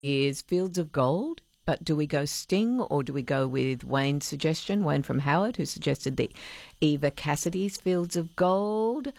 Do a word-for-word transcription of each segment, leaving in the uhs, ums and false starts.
is Fields of Gold. But do we go Sting or do we go with Wayne's suggestion, Wayne from Howard, who suggested the Eva Cassidy's Fields of Gold?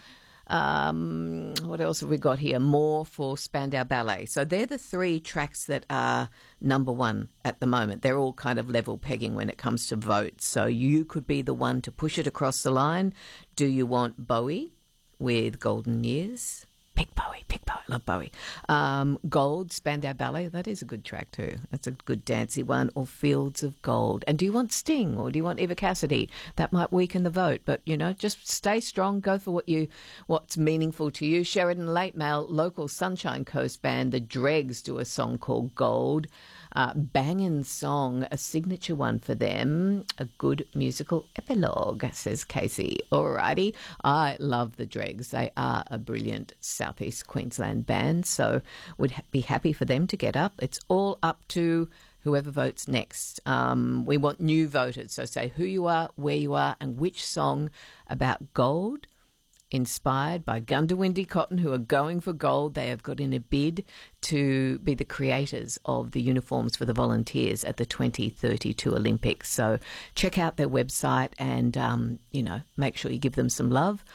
Um, what else have we got here? More for Spandau Ballet. So they're the three tracks that are number one at the moment. They're all kind of level pegging when it comes to votes. So you could be the one to push it across the line. Do you want Bowie with Golden Years? Pick Bowie, pick Bowie, love Bowie. Um, Gold, Spandau Ballet, that is a good track too. That's a good dancey one. Or Fields of Gold. And do you want Sting or do you want Eva Cassidy? That might weaken the vote, but, you know, just stay strong, go for what you, what's meaningful to you. Sheridan Late Mail, local Sunshine Coast band, the Dregs, do a song called Gold. Uh, banging song, a signature one for them, a good musical epilogue, says Casey. Alrighty, I love the Dregs. They are a brilliant Southeast Queensland band, so would ha- be happy for them to get up. It's all up to whoever votes next. Um, we want new voters, so say who you are, where you are, and which song about gold, inspired by Gundawindi Cotton, who are going for gold. They have got in a bid to be the creators of the uniforms for the volunteers at the twenty thirty-two Olympics. So check out their website and, um, you know, make sure you give them some love.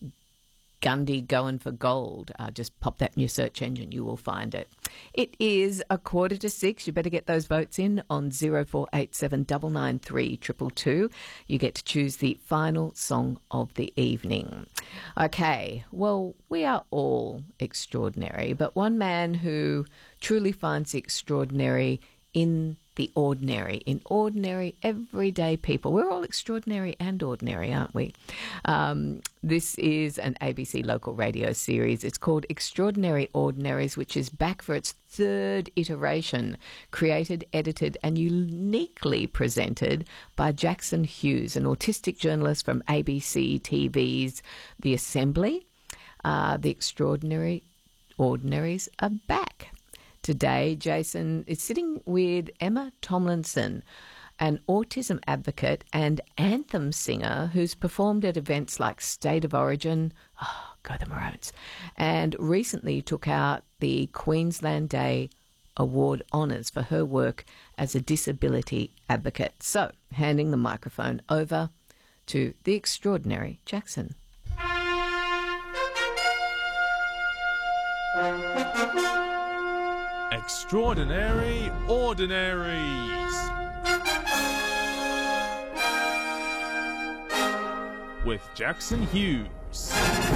Gundy going for gold. Uh, just pop that in your search engine. You will find it. It is a quarter to six. You better get those votes in on zero four eight seven nine nine three two two two. You get to choose the final song of the evening. Okay, well, we are all extraordinary, but one man who truly finds the extraordinary in the ordinary, in ordinary, everyday people. We're all extraordinary and ordinary, aren't we? Um, this is an A B C local radio series. It's called Extraordinary Ordinaries, which is back for its third iteration, created, edited and uniquely presented by Jackson Hughes, an autistic journalist from A B C T V's The Assembly. Uh, the Extraordinary Ordinaries are back. Today, Jason is sitting with Emma Tomlinson, an autism advocate and anthem singer who's performed at events like State of Origin, oh, go the Maroons, and recently took out the Queensland Day Award honours for her work as a disability advocate. So, handing the microphone over to the extraordinary Jackson. Extraordinary Ordinaries with Jackson Hughes.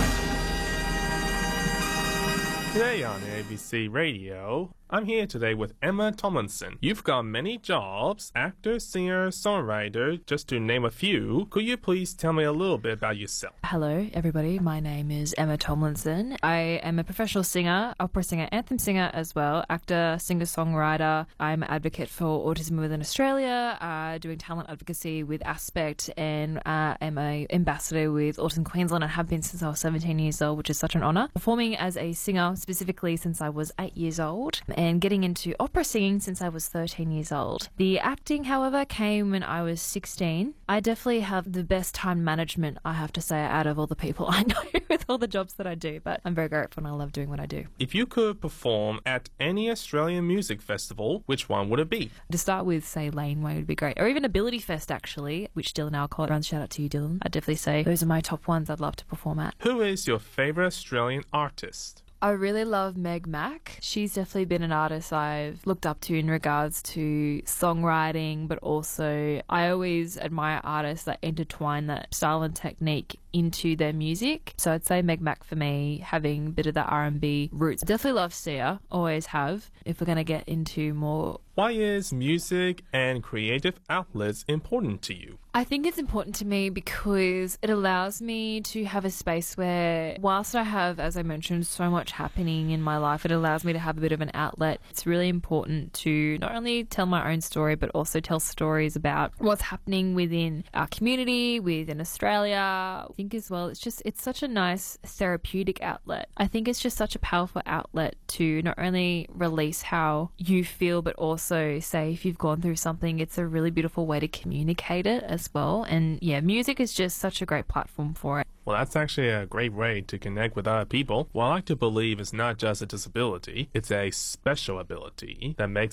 Today on A B C Radio, I'm here today with Emma Tomlinson. You've got many jobs, actor, singer, songwriter, just to name a few. Could you please tell me a little bit about yourself? Hello, everybody. My name is Emma Tomlinson. I am a professional singer, opera singer, anthem singer as well, actor, singer-songwriter. I'm an advocate for autism within Australia, uh, doing talent advocacy with Aspect, and uh, am an ambassador with Autism Queensland and have been since I was seventeen years old, which is such an honour. Performing as a singer specifically since I was eight years old, and getting into opera singing since I was thirteen years old. The acting, however, came when I was sixteen. I definitely have the best time management, I have to say, out of all the people I know with all the jobs that I do, but I'm very grateful and I love doing what I do. If you could perform at any Australian music festival, which one would it be? To start with, say Laneway would be great, or even Ability Fest actually, which Dylan Alcott runs. Shout out to you, Dylan. I'd definitely say those are my top ones I'd love to perform at. Who is your favourite Australian artist? I really love Meg Mac. She's definitely been an artist I've looked up to in regards to songwriting, but also I always admire artists that intertwine that style and technique into their music. So I'd say Meg Mac for me, having a bit of the R and B roots. Definitely love Sia, always have. If we're going to get into more... Why is music and creative outlets important to you? I think it's important to me because it allows me to have a space where, whilst I have, as I mentioned, so much happening in my life, it allows me to have a bit of an outlet. It's really important to not only tell my own story, but also tell stories about what's happening within our community, within Australia. think as well, it's just, it's such a nice therapeutic outlet. I think it's just such a powerful outlet to not only release how you feel, but also say if you've gone through something, it's a really beautiful way to communicate it as well. And yeah, music is just such a great platform for it. Well, that's actually a great way to connect with other people. Well, I like to believe it's not just a disability, it's a special ability that makes